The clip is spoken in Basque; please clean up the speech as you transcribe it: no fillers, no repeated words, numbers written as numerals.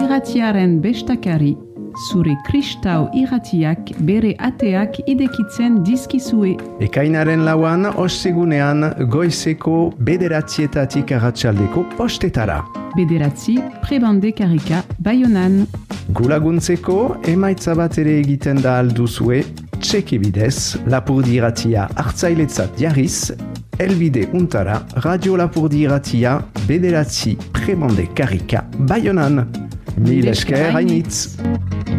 irratiaren bestakari, zure kristau irratiak bere ateak idekitzen dizkizue. Ekainaren 4 ostegunean goizeko 9 arratsaldeko postetara. 9 Prebande Karika Baionan. Gulaguntzeko emaitza bat ere egiten da alduzue, txeke bidez, Lapurdi irratia hartzailetzat jarriz, elbide untara, Radio Lapurdi irratia 9 Prebande Karika Baionan. Mil esker hainitz!